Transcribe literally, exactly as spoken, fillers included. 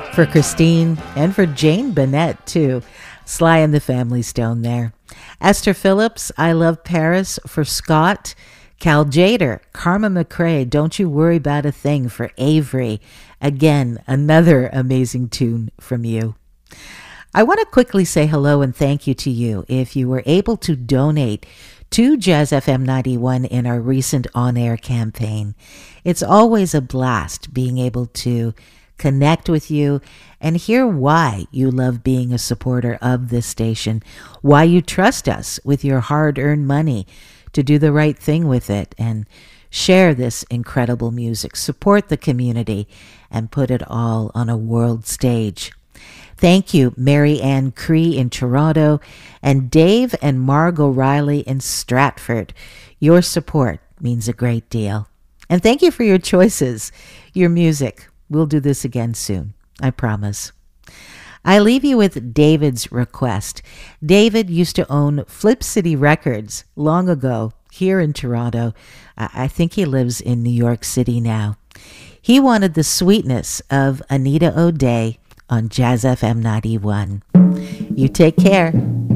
For Christine and for Jane Bennett, too. Sly and the Family Stone there. Esther Phillips, I Love Paris. For Scott. Cal Jader, Karma McRae, Don't You Worry About a Thing. For Avery. Again, another amazing tune from you. I want to quickly say hello and thank you to you if you were able to donate to Jazz F M ninety-one in our recent on-air campaign. It's always a blast being able to connect with you and hear why you love being a supporter of this station, why you trust us with your hard-earned money to do the right thing with it and share this incredible music, support the community, and put it all on a world stage. Thank you, Mary Ann Cree in Toronto and Dave and Margot Riley in Stratford. Your support means a great deal. And thank you for your choices, your music. We'll do this again soon, I promise. I leave you with David's request. David used to own Flip City Records long ago here in Toronto. I think he lives in New York City now. He wanted the sweetness of Anita O'Day on Jazz F M ninety-one. You take care.